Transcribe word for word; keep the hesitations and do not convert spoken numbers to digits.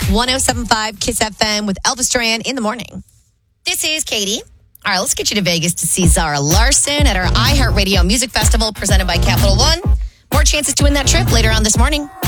one oh seven point five Kiss F M with Elvis Duran in the morning. This is Katie. All right, let's get you to Vegas to see Zara Larson at our iHeartRadio Music Festival presented by Capital One. More chances to win that trip later on this morning.